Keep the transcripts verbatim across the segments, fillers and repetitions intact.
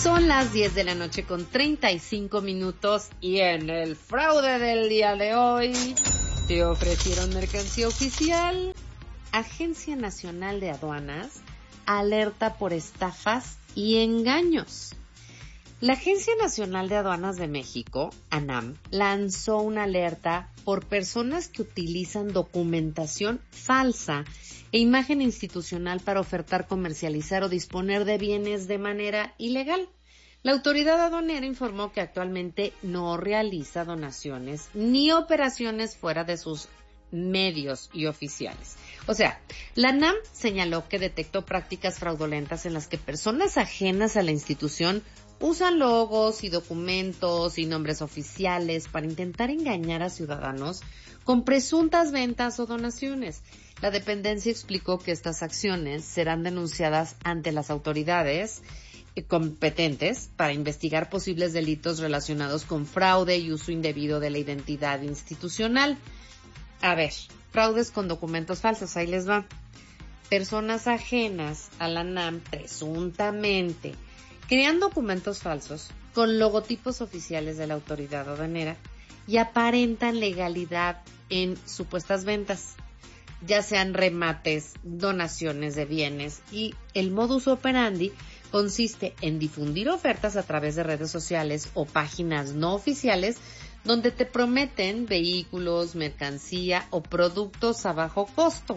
Son las diez de la noche con treinta y cinco minutos y en el fraude del día de hoy te ofrecieron mercancía oficial. Agencia Nacional de Aduanas alerta por estafas y engaños. La Agencia Nacional de Aduanas de México, ANAM, lanzó una alerta por personas que utilizan documentación falsa e imagen institucional para ofertar, comercializar o disponer de bienes de manera ilegal. La autoridad aduanera informó que actualmente no realiza donaciones ni operaciones fuera de sus medios y oficiales. O sea, la ANAM señaló que detectó prácticas fraudulentas en las que personas ajenas a la institución usan logos y documentos y nombres oficiales para intentar engañar a ciudadanos con presuntas ventas o donaciones. La dependencia explicó que estas acciones serán denunciadas ante las autoridades competentes para investigar posibles delitos relacionados con fraude y uso indebido de la identidad institucional. A ver, fraudes con documentos falsos, ahí les va. Personas ajenas a la ANAM presuntamente crean documentos falsos con logotipos oficiales de la autoridad aduanera y aparentan legalidad en supuestas ventas, ya sean remates, donaciones de bienes, y el modus operandi consiste en difundir ofertas a través de redes sociales o páginas no oficiales donde te prometen vehículos, mercancía o productos a bajo costo.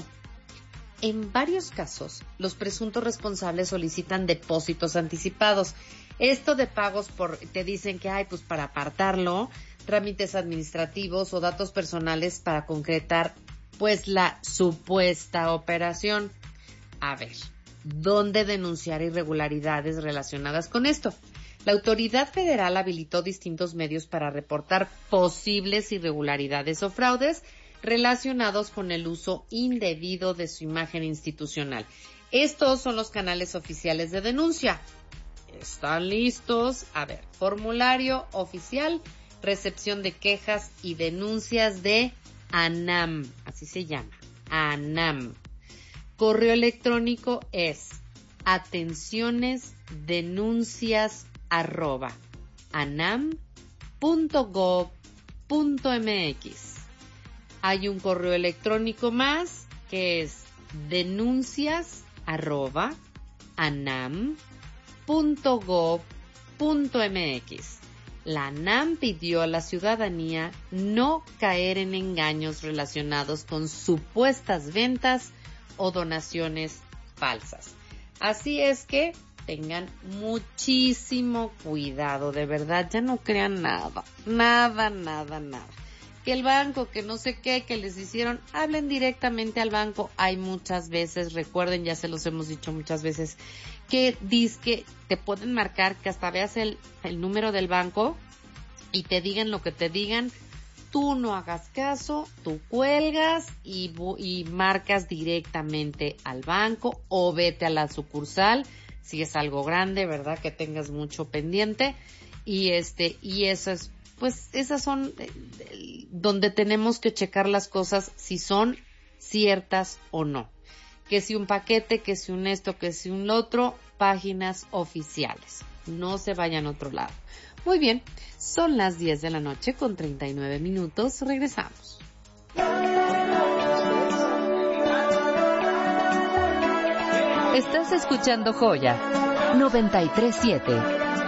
En varios casos, los presuntos responsables solicitan depósitos anticipados. Esto de pagos por, te dicen que hay pues para apartarlo, trámites administrativos o datos personales para concretar pues la supuesta operación. A ver, ¿dónde denunciar irregularidades relacionadas con esto? La autoridad federal habilitó distintos medios para reportar posibles irregularidades o fraudes relacionados con el uso indebido de su imagen institucional. Estos son los canales oficiales de denuncia. ¿Están listos? A ver, formulario oficial, recepción de quejas y denuncias de ANAM, así se llama, ANAM. Correo electrónico es atenciones denuncias arroba anam punto gov punto mx. Hay un correo electrónico más que es denuncias arroba anam punto gov punto mx. La ANAM pidió a la ciudadanía no caer en engaños relacionados con supuestas ventas o donaciones falsas. Así es que tengan muchísimo cuidado, de verdad, ya no crean nada, nada, nada, nada. Que el banco, que no sé qué, que les hicieron, hablen directamente al banco. Hay muchas veces, recuerden, ya se los hemos dicho muchas veces, que dizque te pueden marcar, que hasta veas el, el número del banco y te digan lo que te digan. Tú no hagas caso, tú cuelgas y, y marcas directamente al banco o vete a la sucursal, si es algo grande, ¿verdad? Que tengas mucho pendiente. Y este, y eso es, pues esas son eh, donde tenemos que checar las cosas si son ciertas o no. Que si un paquete, que si un esto, que si un otro, páginas oficiales. No se vayan a otro lado. Muy bien, son las diez de la noche con treinta y nueve minutos. Regresamos. Estás escuchando Joya noventa y tres punto siete.